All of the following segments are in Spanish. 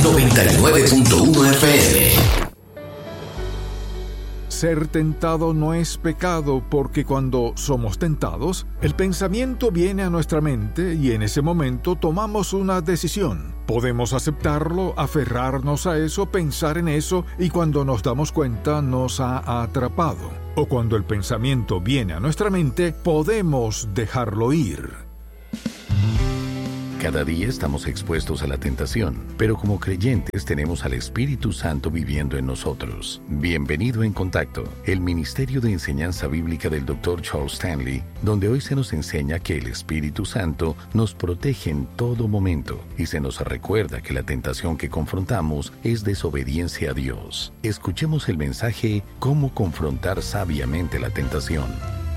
99.1 FM. Ser tentado no es pecado porque cuando somos tentados, el pensamiento viene a nuestra mente y en ese momento tomamos una decisión. Podemos aceptarlo, aferrarnos a eso, pensar en eso y cuando nos damos cuenta nos ha atrapado. O cuando el pensamiento viene a nuestra mente, podemos dejarlo ir. Cada día estamos expuestos a la tentación, pero como creyentes tenemos al Espíritu Santo viviendo en nosotros. Bienvenido en Contacto, el Ministerio de Enseñanza Bíblica del Dr. Charles Stanley, donde hoy se nos enseña que el Espíritu Santo nos protege en todo momento y se nos recuerda que la tentación que confrontamos es desobediencia a Dios. Escuchemos el mensaje Cómo confrontar sabiamente la tentación.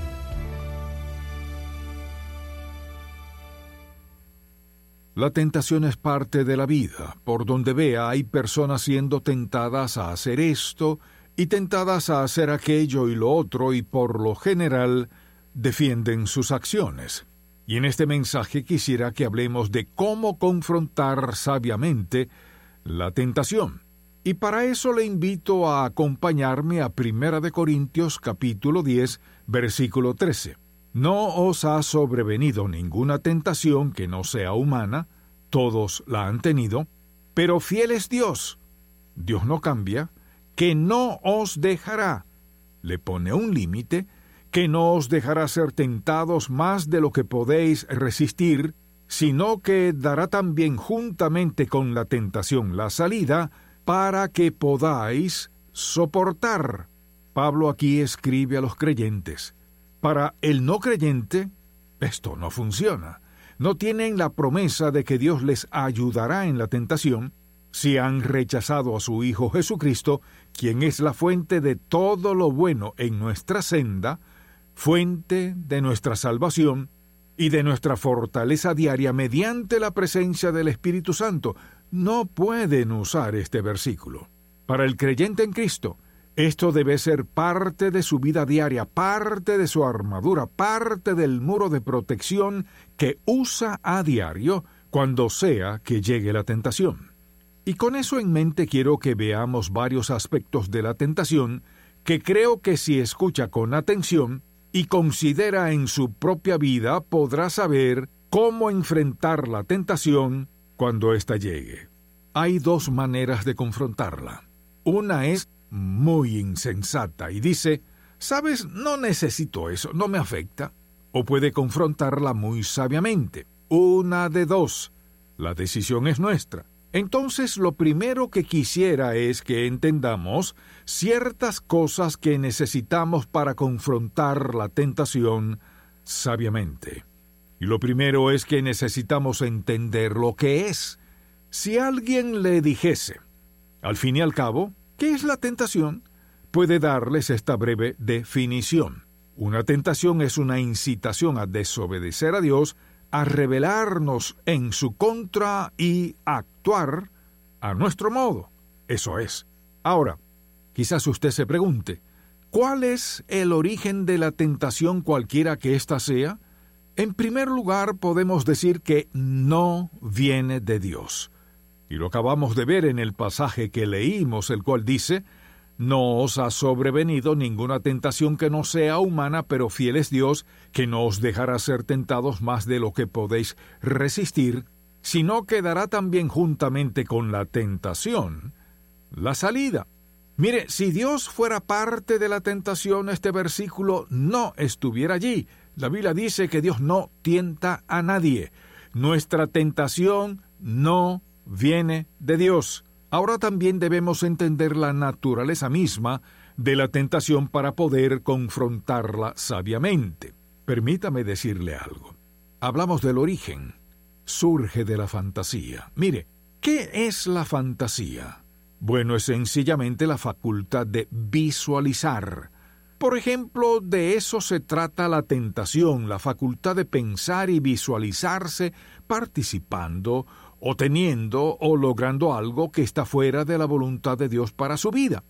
La tentación es parte de la vida. Por donde vea hay personas siendo tentadas a hacer esto y tentadas a hacer aquello y lo otro y por lo general defienden sus acciones. Y en este mensaje quisiera que hablemos de cómo confrontar sabiamente la tentación. Y para eso le invito a acompañarme a 1 Corintios capítulo 10, versículo 13. No os ha sobrevenido ninguna tentación que no sea humana, todos la han tenido, pero fiel es Dios. Dios no cambia, que no os dejará. Le pone un límite, que no os dejará ser tentados más de lo que podéis resistir, sino que dará también juntamente con la tentación la salida, para que podáis soportar. Pablo aquí escribe a los creyentes. Para el no creyente, esto no funciona. No tienen la promesa de que Dios les ayudará en la tentación si han rechazado a su Hijo Jesucristo, quien es la fuente de todo lo bueno en nuestra senda, fuente de nuestra salvación y de nuestra fortaleza diaria mediante la presencia del Espíritu Santo. No pueden usar este versículo. Para el creyente en Cristo, esto debe ser parte de su vida diaria, parte de su armadura, parte del muro de protección que usa a diario cuando sea que llegue la tentación. Y con eso en mente quiero que veamos varios aspectos de la tentación que creo que si escucha con atención y considera en su propia vida podrá saber cómo enfrentar la tentación cuando ésta llegue. Hay dos maneras de confrontarla. Una es muy insensata y dice, ¿sabes? No necesito eso, no me afecta. O puede confrontarla muy sabiamente. Una de dos. La decisión es nuestra. Entonces, lo primero que quisiera es que entendamos ciertas cosas que necesitamos para confrontar la tentación sabiamente. Y lo primero es que necesitamos entender lo que es. Si alguien le dijese, al fin y al cabo, ¿qué es la tentación? Puede darles esta breve definición. Una tentación es una incitación a desobedecer a Dios, a rebelarnos en su contra y actuar a nuestro modo. Eso es. Ahora, quizás usted se pregunte, ¿cuál es el origen de la tentación cualquiera que ésta sea? En primer lugar, podemos decir que no viene de Dios. Y lo acabamos de ver en el pasaje que leímos, el cual dice, no os ha sobrevenido ninguna tentación que no sea humana, pero fiel es Dios, que no os dejará ser tentados más de lo que podéis resistir, sino que dará también juntamente con la tentación la salida. Mire, si Dios fuera parte de la tentación, este versículo no estuviera allí. La Biblia dice que Dios no tienta a nadie. Nuestra tentación no viene de Dios. Ahora también debemos entender la naturaleza misma de la tentación para poder confrontarla sabiamente. Permítame decirle algo. Hablamos del origen. Surge de la fantasía. Mire, ¿qué es la fantasía? Bueno, es sencillamente la facultad de visualizar. Por ejemplo, de eso se trata la tentación, la facultad de pensar y visualizarse participando o teniendo o logrando algo que está fuera de la voluntad de Dios para su vida.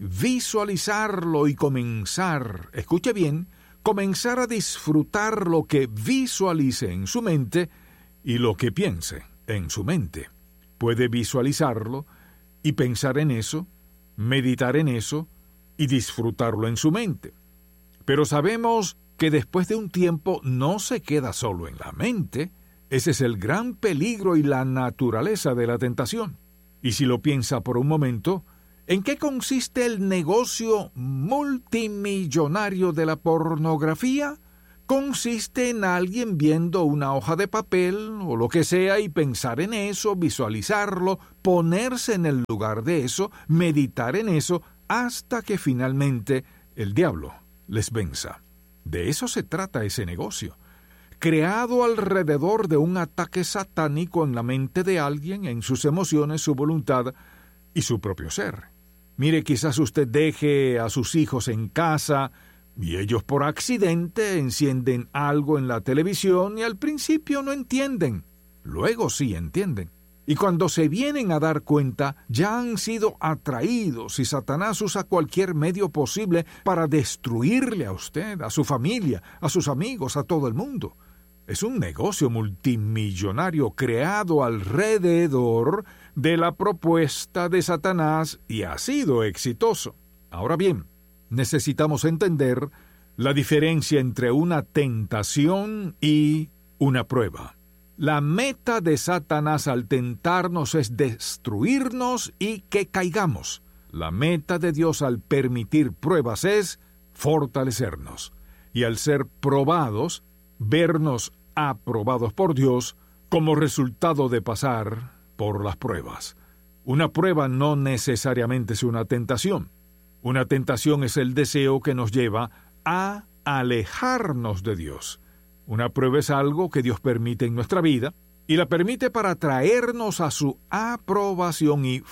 Visualizarlo y comenzar, escuche bien, comenzar a disfrutar lo que visualice en su mente y lo que piense en su mente. puede visualizarlo y pensar en eso, meditar en eso y disfrutarlo en su mente. Pero sabemos que después de un tiempo no se queda solo en la mente. Ese es el gran peligro y la naturaleza de la tentación. Y si lo piensa por un momento, ¿en qué consiste el negocio multimillonario de la pornografía? Consiste en alguien viendo una hoja de papel o lo que sea y pensar en eso, visualizarlo, ponerse en el lugar de eso, meditar en eso, hasta que finalmente el diablo les venza. De eso se trata ese negocio, creado alrededor de un ataque satánico en la mente de alguien, en sus emociones, su voluntad y su propio ser. Mire, quizás usted deje a sus hijos en casa y ellos por accidente encienden algo en la televisión y al principio no entienden, luego sí entienden. Y cuando se vienen a dar cuenta, ya han sido atraídos y Satanás usa cualquier medio posible para destruirle a usted, a su familia, a sus amigos, a todo el mundo. Es un negocio multimillonario creado alrededor de la propuesta de Satanás y ha sido exitoso. Ahora bien, necesitamos entender la diferencia entre una tentación y una prueba. La meta de Satanás al tentarnos es destruirnos y que caigamos. La meta de Dios al permitir pruebas es fortalecernos. Y al ser probados, vernos aprobados por Dios como resultado de pasar por las pruebas. Una prueba no necesariamente es una tentación. Una tentación es el deseo que nos lleva a alejarnos de Dios. Una prueba es algo que Dios permite en nuestra vida y la permite para traernos a su aprobación y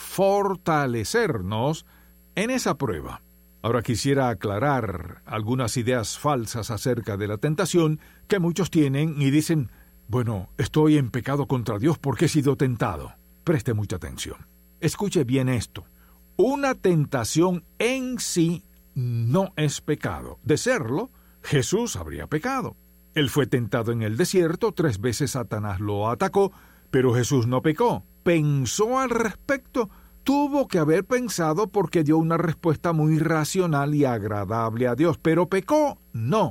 fortalecernos en esa prueba. Ahora quisiera aclarar algunas ideas falsas acerca de la tentación que muchos tienen y dicen, bueno, estoy en pecado contra Dios porque he sido tentado. Preste mucha atención. Escuche bien esto. Una tentación en sí no es pecado. De serlo, Jesús habría pecado. Él fue tentado en el desierto, 3 veces Satanás lo atacó, pero Jesús no pecó. Pensó al respecto. Tuvo que haber pensado porque dio una respuesta muy racional y agradable a Dios, pero pecó, no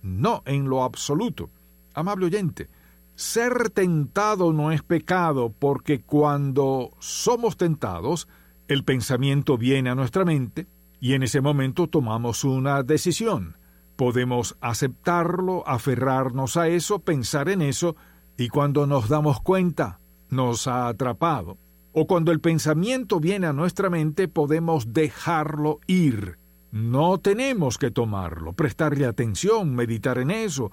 en lo absoluto. Amable oyente, ser tentado no es pecado porque cuando somos tentados, el pensamiento viene a nuestra mente y en ese momento tomamos una decisión. Podemos aceptarlo, aferrarnos a eso, pensar en eso, y cuando nos damos cuenta, nos ha atrapado. O cuando el pensamiento viene a nuestra mente, podemos dejarlo ir. No tenemos que tomarlo, prestarle atención, meditar en eso,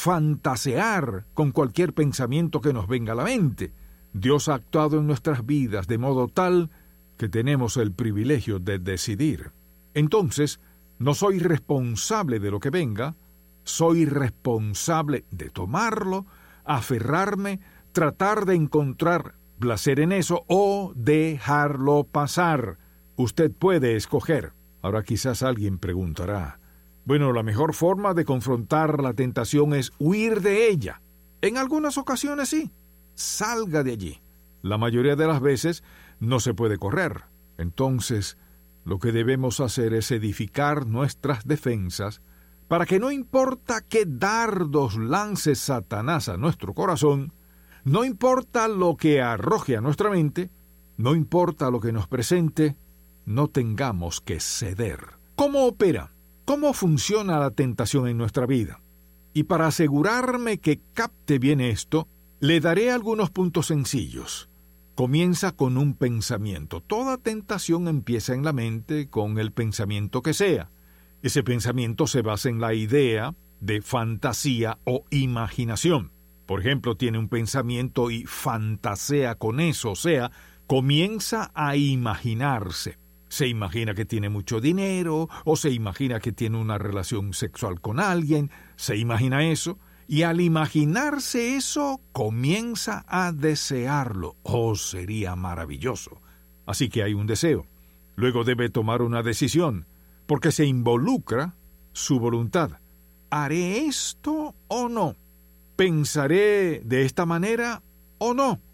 fantasear con cualquier pensamiento que nos venga a la mente. Dios ha actuado en nuestras vidas de modo tal que tenemos el privilegio de decidir. Entonces, no soy responsable de lo que venga, soy responsable de tomarlo, aferrarme, tratar de encontrar placer en eso o dejarlo pasar. Usted puede escoger. Ahora quizás alguien preguntará, bueno, la mejor forma de confrontar la tentación es huir de ella. En algunas ocasiones sí, salga de allí. La mayoría de las veces no se puede correr. Entonces, lo que debemos hacer es edificar nuestras defensas para que no importa qué dardos lance Satanás a nuestro corazón, no importa lo que arroje a nuestra mente, no importa lo que nos presente, no tengamos que ceder. ¿Cómo opera? ¿Cómo funciona la tentación en nuestra vida? Y para asegurarme que capte bien esto, le daré algunos puntos sencillos. Comienza con un pensamiento. Toda tentación empieza en la mente con el pensamiento que sea. Ese pensamiento se basa en la idea de fantasía o imaginación. Por ejemplo, tiene un pensamiento y fantasea con eso, o sea, comienza a imaginarse. Se imagina que tiene mucho dinero, o se imagina que tiene una relación sexual con alguien, se imagina eso, y al imaginarse eso, comienza a desearlo. ¡Oh, sería maravilloso! Así que hay un deseo. Luego debe tomar una decisión, porque se involucra su voluntad. ¿Haré esto o no? ¿Pensaré de esta manera o no?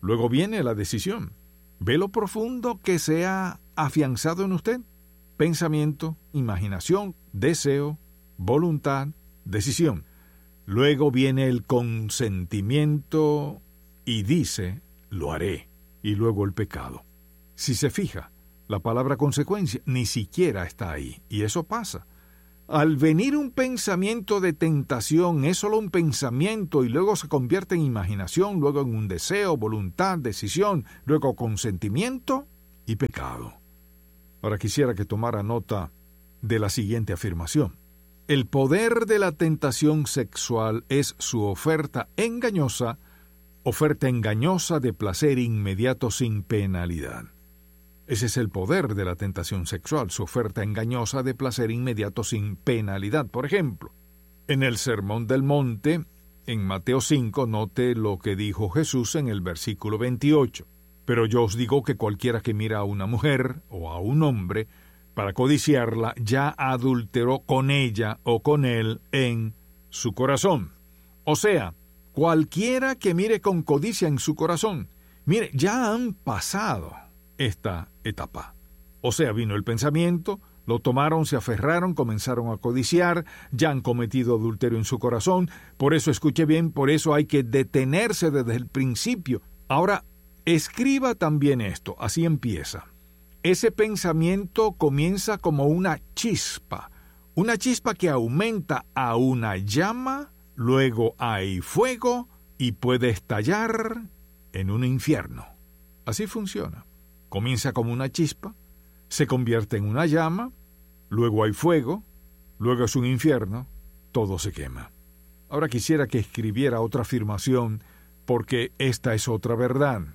Luego viene la decisión. ¿Ve lo profundo que se ha afianzado en usted? Pensamiento, imaginación, deseo, voluntad, decisión. Luego viene el consentimiento y dice, lo haré. Y luego el pecado. Si se fija, la palabra consecuencia ni siquiera está ahí. Y eso pasa. Al venir un pensamiento de tentación, es solo un pensamiento y luego se convierte en imaginación, luego en un deseo, voluntad, decisión, luego consentimiento y pecado. Ahora quisiera que tomara nota de la siguiente afirmación. El poder de la tentación sexual es su oferta engañosa de placer inmediato sin penalidad. Ese es el poder de la tentación sexual, su oferta engañosa de placer inmediato sin penalidad. Por ejemplo, en el Sermón del Monte, en Mateo 5, note lo que dijo Jesús en el versículo 28. Pero yo os digo que cualquiera que mira a una mujer o a un hombre para codiciarla, ya adulteró con ella o con él en su corazón. O sea, cualquiera que mire con codicia en su corazón, mire, ya han pasado esta etapa. O sea, vino el pensamiento, lo tomaron, se aferraron, comenzaron a codiciar, ya han cometido adulterio en su corazón. Por eso, escuche bien, por eso hay que detenerse desde el principio. Ahora, escriba también esto, así empieza. Ese pensamiento comienza como una chispa que aumenta a una llama, luego hay fuego y puede estallar en un infierno. Así funciona. Comienza como una chispa, se convierte en una llama, luego hay fuego, luego es un infierno, todo se quema. Ahora quisiera que escribiera otra afirmación, porque esta es otra verdad.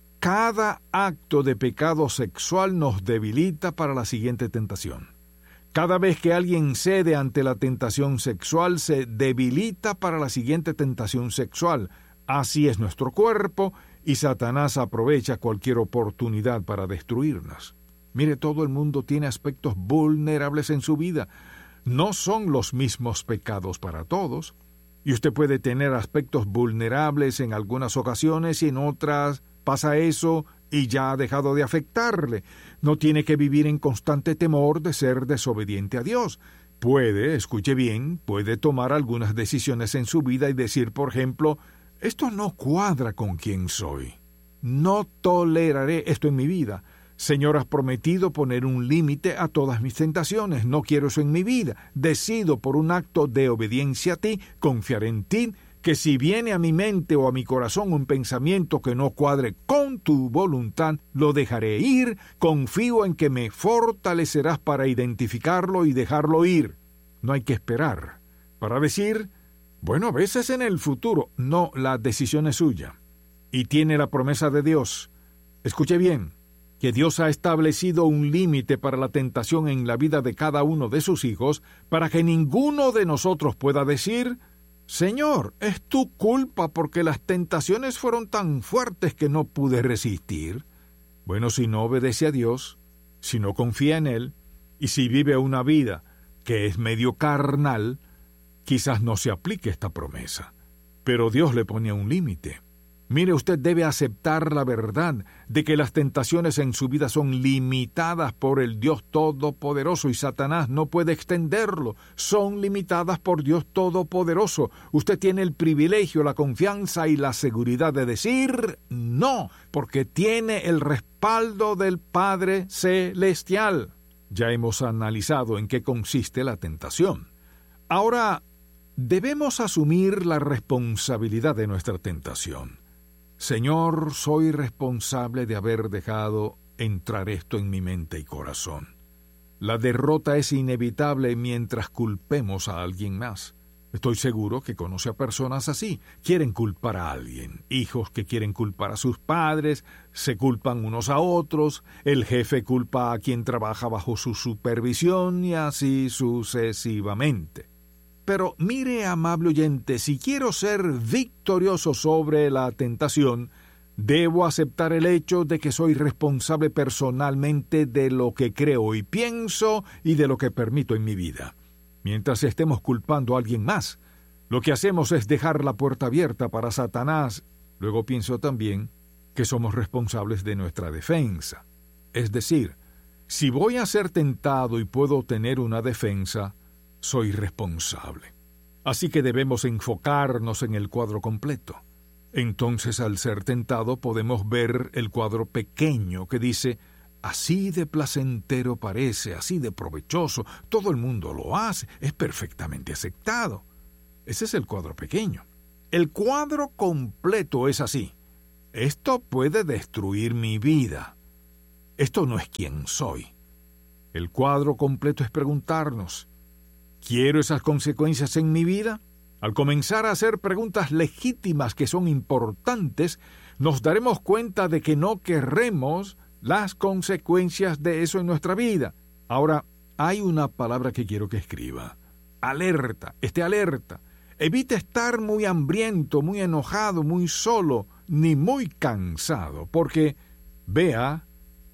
Cada acto de pecado sexual nos debilita para la siguiente tentación. Cada vez que alguien cede ante la tentación sexual, se debilita para la siguiente tentación sexual. Así es nuestro cuerpo, y Satanás aprovecha cualquier oportunidad para destruirnos. Mire, todo el mundo tiene aspectos vulnerables en su vida. No son los mismos pecados para todos, y usted puede tener aspectos vulnerables en algunas ocasiones y en otras pasa eso y ya ha dejado de afectarle. No tiene que vivir en constante temor de ser desobediente a Dios. Puede, escuche bien, puede tomar algunas decisiones en su vida y decir, por ejemplo, esto no cuadra con quien soy. No toleraré esto en mi vida. Señor, has prometido poner un límite a todas mis tentaciones. No quiero eso en mi vida. Decido por un acto de obediencia a ti, confiar en ti, que si viene a mi mente o a mi corazón un pensamiento que no cuadre con tu voluntad, lo dejaré ir. Confío en que me fortalecerás para identificarlo y dejarlo ir. No hay que esperar para decir, bueno, a veces en el futuro. No, la decisión es suya. Y tiene la promesa de Dios. Escuche bien, que Dios ha establecido un límite para la tentación en la vida de cada uno de sus hijos, para que ninguno de nosotros pueda decir, Señor, es tu culpa porque las tentaciones fueron tan fuertes que no pude resistir. Bueno, si no obedece a Dios, si no confía en Él, y si vive una vida que es medio carnal, quizás no se aplique esta promesa. Pero Dios le pone un límite. Mire, usted debe aceptar la verdad de que las tentaciones en su vida son limitadas por el Dios Todopoderoso y Satanás no puede extenderlo. Son limitadas por Dios Todopoderoso. Usted tiene el privilegio, la confianza y la seguridad de decir no, porque tiene el respaldo del Padre Celestial. Ya hemos analizado en qué consiste la tentación. Ahora, debemos asumir la responsabilidad de nuestra tentación. Señor, soy responsable de haber dejado entrar esto en mi mente y corazón. La derrota es inevitable mientras culpemos a alguien más. Estoy seguro que conoce a personas así. Quieren culpar a alguien. Hijos que quieren culpar a sus padres, se culpan unos a otros, el jefe culpa a quien trabaja bajo su supervisión y así sucesivamente. Pero mire, amable oyente, si quiero ser victorioso sobre la tentación, debo aceptar el hecho de que soy responsable personalmente de lo que creo y pienso y de lo que permito en mi vida. Mientras estemos culpando a alguien más, lo que hacemos es dejar la puerta abierta para Satanás. Luego pienso también que somos responsables de nuestra defensa. Es decir, si voy a ser tentado y puedo tener una defensa, soy responsable. Así que debemos enfocarnos en el cuadro completo. Entonces, al ser tentado, podemos ver el cuadro pequeño que dice: así de placentero parece, así de provechoso, todo el mundo lo hace, es perfectamente aceptado. Ese es el cuadro pequeño. El cuadro completo es así: esto puede destruir mi vida. Esto no es quien soy. El cuadro completo es preguntarnos: ¿quiero esas consecuencias en mi vida? Al comenzar a hacer preguntas legítimas que son importantes, nos daremos cuenta de que no querremos las consecuencias de eso en nuestra vida. Ahora, hay una palabra que quiero que escriba. Alerta, esté alerta. Evite estar muy hambriento, muy enojado, muy solo, ni muy cansado, porque vea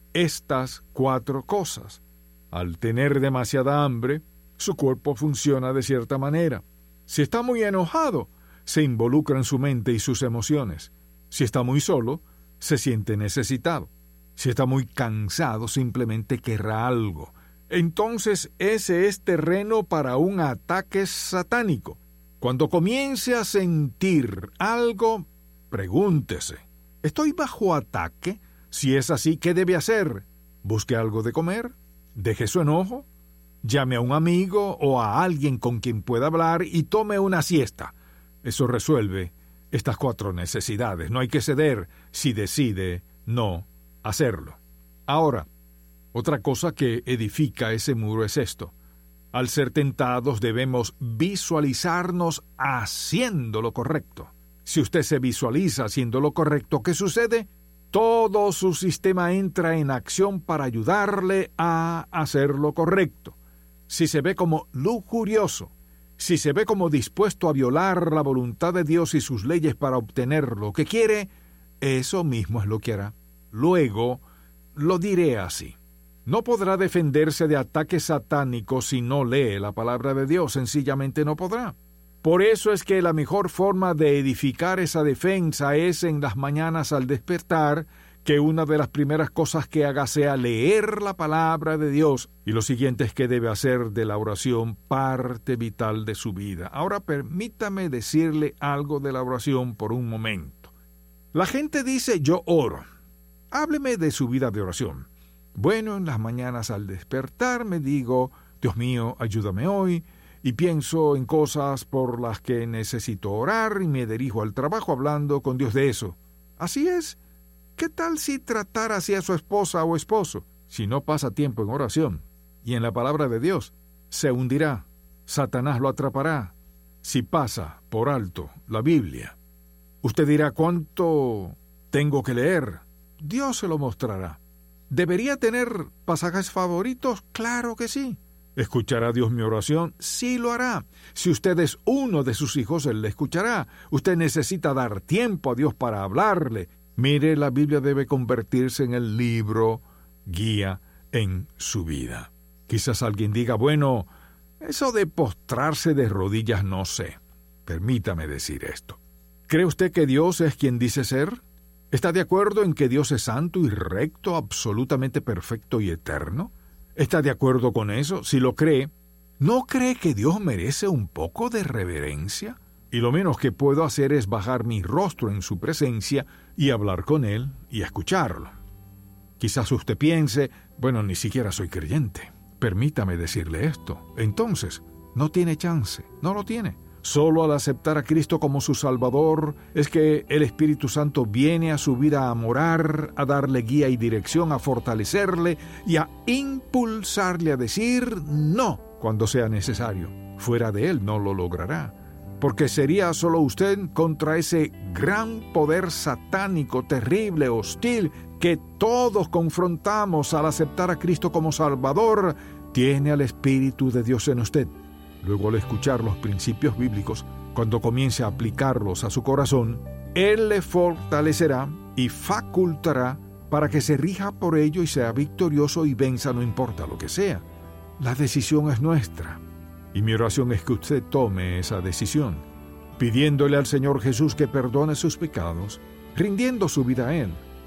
estas 4 cosas. Al tener demasiada hambre, su cuerpo funciona de cierta manera. Si está muy enojado, se involucra en su mente y sus emociones. Si está muy solo, se siente necesitado. Si está muy cansado, simplemente querrá algo. Entonces, ese es terreno para un ataque satánico. Cuando comience a sentir algo, pregúntese: ¿estoy bajo ataque? Si es así, ¿qué debe hacer? Busque algo de comer, deje su enojo, llame a un amigo o a alguien con quien pueda hablar y tome una siesta. Eso resuelve estas 4 necesidades. No hay que ceder si decide no hacerlo. Ahora, otra cosa que edifica ese muro es esto: al ser tentados debemos visualizarnos haciendo lo correcto. Si usted se visualiza haciendo lo correcto, ¿qué sucede? Todo su sistema entra en acción para ayudarle a hacer lo correcto. Si se ve como lujurioso, si se ve como dispuesto a violar la voluntad de Dios y sus leyes para obtener lo que quiere, eso mismo es lo que hará. Luego, lo diré así: no podrá defenderse de ataques satánicos si no lee la palabra de Dios, sencillamente no podrá. Por eso es que la mejor forma de edificar esa defensa es en las mañanas al despertar, que una de las primeras cosas que haga sea leer la palabra de Dios, y lo siguiente es que debe hacer de la oración parte vital de su vida. Ahora permítame decirle algo de la oración por un momento. La gente dice: yo oro. Hábleme de su vida de oración. Bueno, en las mañanas al despertar me digo: Dios mío, ayúdame hoy, y pienso en cosas por las que necesito orar y me dirijo al trabajo hablando con Dios de eso. Así es. ¿Qué tal si tratara así a su esposa o esposo? Si no pasa tiempo en oración y en la palabra de Dios, se hundirá. Satanás lo atrapará si pasa por alto la Biblia. Usted dirá: ¿cuánto tengo que leer? Dios se lo mostrará. ¿Debería tener pasajes favoritos? Claro que sí. ¿Escuchará Dios mi oración? Sí lo hará. Si usted es uno de sus hijos, Él le escuchará. Usted necesita dar tiempo a Dios para hablarle. Mire, la Biblia debe convertirse en el libro guía en su vida. Quizás alguien diga: bueno, eso de postrarse de rodillas no sé. Permítame decir esto. ¿Cree usted que Dios es quien dice ser? ¿Está de acuerdo en que Dios es santo y recto, absolutamente perfecto y eterno? ¿Está de acuerdo con eso? Si lo cree, ¿no cree que Dios merece un poco de reverencia? Y lo menos que puedo hacer es bajar mi rostro en su presencia y hablar con Él y escucharlo. Quizás usted piense: bueno, ni siquiera soy creyente. Permítame decirle esto. Entonces, no tiene chance, no lo tiene. Solo al aceptar a Cristo como su Salvador es que el Espíritu Santo viene a su vida a morar, a darle guía y dirección, a fortalecerle y a impulsarle a decir no cuando sea necesario. Fuera de Él no lo logrará, porque sería solo usted contra ese gran poder satánico, terrible, hostil, que todos confrontamos al aceptar a Cristo como Salvador. Tiene al Espíritu de Dios en usted. Luego, al escuchar los principios bíblicos, cuando comience a aplicarlos a su corazón, Él le fortalecerá y facultará para que se rija por ello y sea victorioso y venza no importa lo que sea. La decisión es nuestra. Y mi oración es que usted tome esa decisión, pidiéndole al Señor Jesús que perdone sus pecados, rindiendo su vida a Él,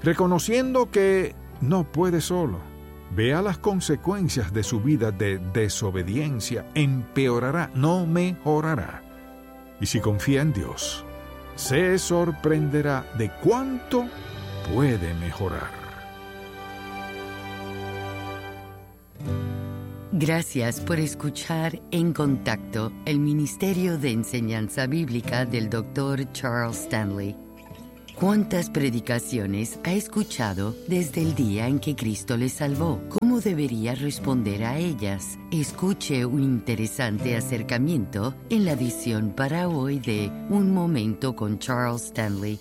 reconociendo que no puede solo. Vea las consecuencias de su vida de desobediencia. Empeorará, no mejorará. Y si confía en Dios, se sorprenderá de cuánto puede mejorar. Gracias por escuchar En Contacto, el Ministerio de Enseñanza Bíblica del Dr. Charles Stanley. ¿Cuántas predicaciones ha escuchado desde el día en que Cristo le salvó? ¿Cómo debería responder a ellas? Escuche un interesante acercamiento en la edición para hoy de Un Momento con Charles Stanley.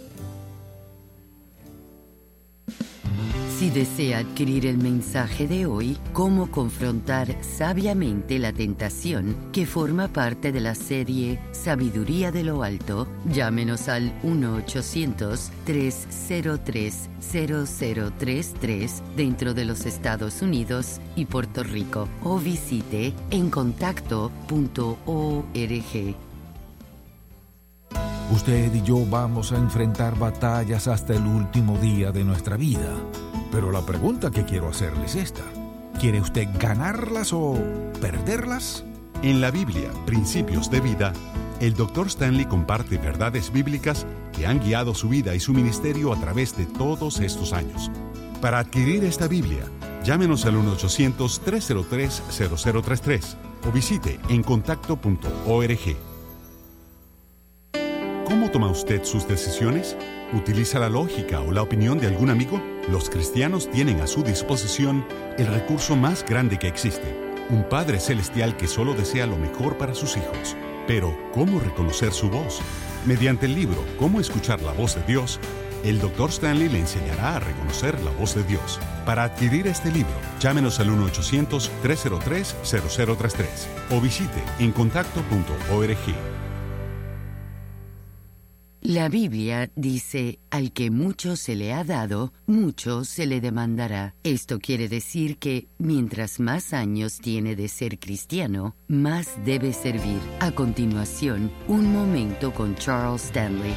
Si desea adquirir el mensaje de hoy, Cómo confrontar sabiamente la tentación, que forma parte de la serie Sabiduría de lo Alto, llámenos al 1-800-303-0033 dentro de los Estados Unidos y Puerto Rico, o visite encontacto.org. Usted y yo vamos a enfrentar batallas hasta el último día de nuestra vida. Pero la pregunta que quiero hacerle es esta: ¿quiere usted ganarlas o perderlas? En la Biblia, Principios de Vida, el Dr. Stanley comparte verdades bíblicas que han guiado su vida y su ministerio a través de todos estos años. Para adquirir esta Biblia, llámenos al 1-800-303-0033 o visite encontacto.org. ¿Cómo toma usted sus decisiones? ¿Utiliza la lógica o la opinión de algún amigo? Los cristianos tienen a su disposición el recurso más grande que existe, un Padre Celestial que solo desea lo mejor para sus hijos. Pero, ¿cómo reconocer su voz? Mediante el libro Cómo escuchar la voz de Dios, el Dr. Stanley le enseñará a reconocer la voz de Dios. Para adquirir este libro, llámenos al 1-800-303-0033 o visite encontacto.org. La Biblia dice, al que mucho se le ha dado, mucho se le demandará. Esto quiere decir que, mientras más años tiene de ser cristiano, más debe servir. A continuación, un momento con Charles Stanley.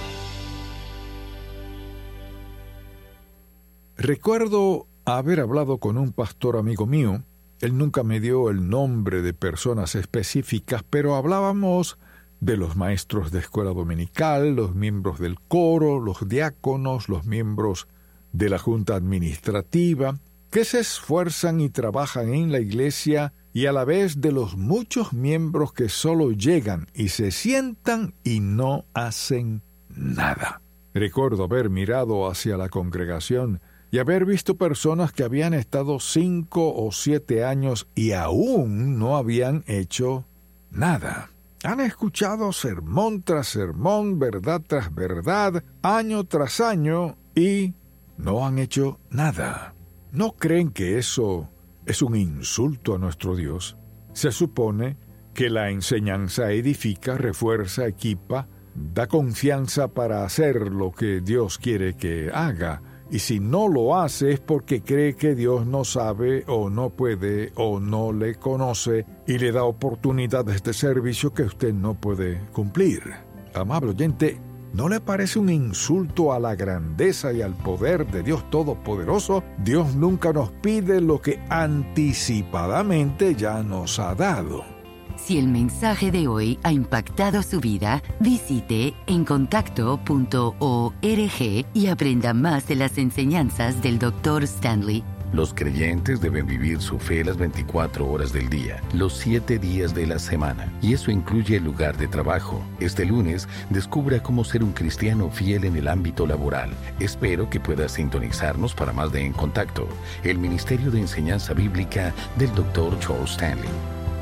Recuerdo haber hablado con un pastor amigo mío. Él nunca me dio el nombre de personas específicas, pero hablábamos de los maestros de escuela dominical, los miembros del coro, los diáconos, los miembros de la junta administrativa, que se esfuerzan y trabajan en la iglesia, y a la vez de los muchos miembros que solo llegan y se sientan y no hacen nada. Recuerdo haber mirado hacia la congregación y haber visto personas que habían estado 5 o 7 años y aún no habían hecho nada. Han escuchado sermón tras sermón, verdad tras verdad, año tras año, y no han hecho nada. ¿No creen que eso es un insulto a nuestro Dios? Se supone que la enseñanza edifica, refuerza, equipa, da confianza para hacer lo que Dios quiere que haga. Y si no lo hace es porque cree que Dios no sabe o no puede o no le conoce y le da oportunidades de servicio que usted no puede cumplir. Amable oyente, ¿no le parece un insulto a la grandeza y al poder de Dios Todopoderoso? Dios nunca nos pide lo que anticipadamente ya nos ha dado. Si el mensaje de hoy ha impactado su vida, visite encontacto.org y aprenda más de las enseñanzas del Dr. Stanley. Los creyentes deben vivir su fe las 24 horas del día, los 7 días de la semana, y eso incluye el lugar de trabajo. Este lunes, descubra cómo ser un cristiano fiel en el ámbito laboral. Espero que pueda sintonizarnos para más de En Contacto, el Ministerio de Enseñanza Bíblica del Dr. Charles Stanley.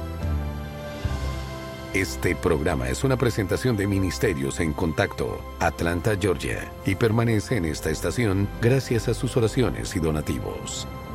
Este programa es una presentación de Ministerios en Contacto, Atlanta, Georgia, y permanece en esta estación gracias a sus oraciones y donativos.